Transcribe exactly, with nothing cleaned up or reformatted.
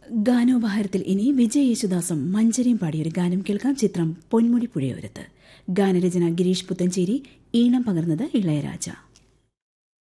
ഗാനോപഹാരത്തിൽ ഇനി വിജയ് യേശുദാസും മഞ്ചരിയും പാടിയൊരു ഗാനം കേൾക്കാം. ചിത്രം പൊന്മുടി പുഴയോരത്ത്. ഗാനരചന ഗിരീഷ് പുത്തഞ്ചേരി, ഈണം പകർന്നത് ഇളയരാജ.